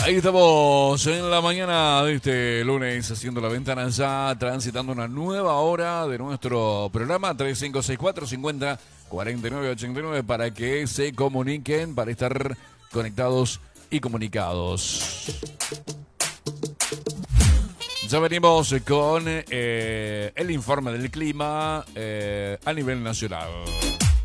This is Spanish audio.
Ahí estamos en la mañana de este lunes haciendo la ventana ya, transitando una nueva hora de nuestro programa 3564 50 49 89 para que se comuniquen, para estar conectados y comunicados. Ya venimos con el informe del clima a nivel nacional.